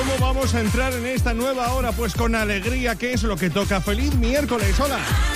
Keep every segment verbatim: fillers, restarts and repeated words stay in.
¿Cómo vamos a entrar en esta nueva hora? Pues con alegría, ¿qué es lo que toca? ¡Feliz miércoles! ¡Hola!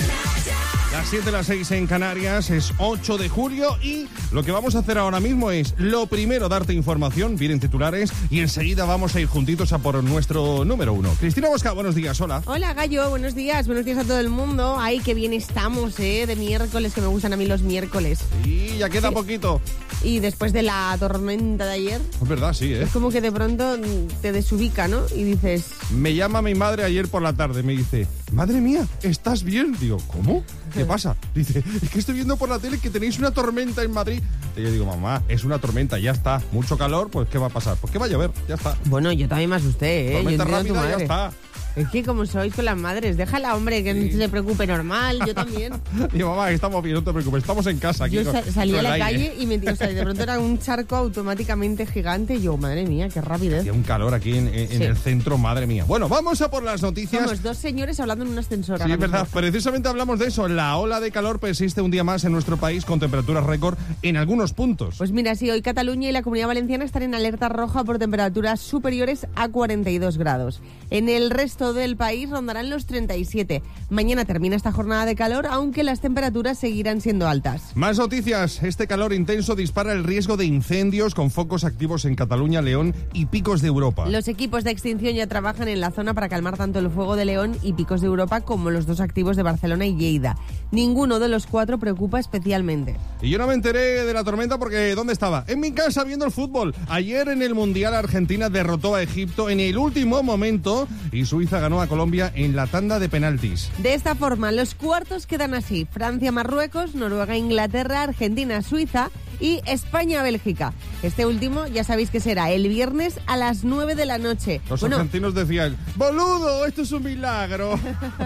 Las siete, las seis en Canarias, es ocho de julio y lo que vamos a hacer ahora mismo es, lo primero, darte información, vienen titulares y enseguida vamos a ir juntitos a por nuestro número uno. Cristina Bosca, buenos días, hola. Hola, Gallo, buenos días, buenos días a todo el mundo. Ay, qué bien estamos, ¿eh? De miércoles, que me gustan a mí los miércoles. Y ya queda sí. poquito. Y después de la tormenta de ayer... Es verdad, sí, ¿eh? Es como que de pronto te desubica, ¿no? Y dices... Me llama mi madre ayer por la tarde, me dice, madre mía, ¿estás bien? Digo, ¿cómo? ¿Qué pasa? Dice, es que estoy viendo por la tele que tenéis una tormenta en Madrid. Y yo digo, mamá, es una tormenta, ya está. Mucho calor, pues ¿qué va a pasar? Pues que va a llover, ya está. Bueno, yo también me asusté, ¿eh? Tormenta yo rápida, tu madre. ya está. Es que como sois con las madres, déjala, hombre, que sí. no se preocupe, normal, yo también. Y mamá, estamos bien, no te preocupes, estamos en casa aquí. Yo con, sa- salí con a la aire. calle y me, o sea, de pronto era un charco automáticamente gigante y yo, madre mía, qué rapidez. Hacía un calor aquí en, en, Sí. en el centro, madre mía. Bueno, vamos a por las noticias. Somos dos señores hablando en un ascensor. Sí, ahora es verdad. mismo. Precisamente hablamos de eso. La ola de calor persiste un día más en nuestro país con temperaturas récord en algunos puntos. Pues mira, sí, hoy Cataluña y la Comunidad Valenciana están en alerta roja por temperaturas superiores a cuarenta y dos grados. En el resto del país rondarán los treinta y siete. Mañana termina esta jornada de calor, aunque las temperaturas seguirán siendo altas. Más noticias. Este calor intenso dispara el riesgo de incendios con focos activos en Cataluña, León y Picos de Europa. Los equipos de extinción ya trabajan en la zona para calmar tanto el fuego de León y Picos de Europa como los dos activos de Barcelona y Lleida. Ninguno de los cuatro preocupa especialmente. Y yo no me enteré de la tormenta porque ¿dónde estaba? En mi casa viendo el fútbol. Ayer en el Mundial Argentina derrotó a Egipto en el último momento y Suiza ganó a Colombia en la tanda de penaltis. De esta forma, los cuartos quedan así: Francia, Marruecos, Noruega, Inglaterra, Argentina, Suiza y España-Bélgica. Este último ya sabéis que será el viernes a las nueve de la noche. Los bueno, argentinos decían, boludo, esto es un milagro.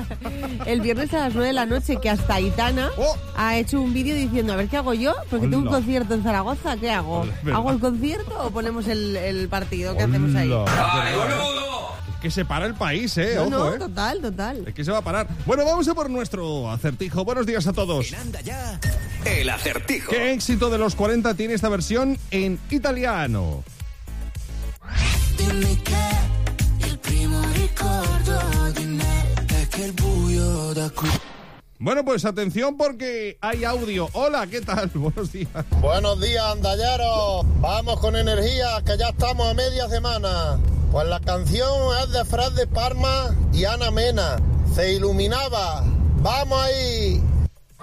el viernes a las nueve de la noche, que hasta Aitana Oh. ha hecho un vídeo diciendo, a ver, ¿qué hago yo? Porque tengo un Hola. concierto en Zaragoza, ¿qué hago? Hola, ¿verdad? ¿Hago el concierto o ponemos el, el partido? ¿Qué hacemos ahí? ¡Ay, boludo! Es que se para el país, eh, No, ojo, no, eh. total, total. Es que se va a parar. Bueno, vamos a por nuestro acertijo. Buenos días a todos. En Anda Ya, el acertijo. ¿Qué éxito de los cuarenta tiene esta versión en italiano? Dimmi che il primo ricordo di me è che il buio da qui. Bueno, pues atención porque hay audio. Hola, ¿qué tal? Buenos días. Buenos días, andalleros. Vamos con energía, que ya estamos a media semana. Pues la canción es de Fred de Parma y Ana Mena. Se iluminaba. ¡Vamos ahí!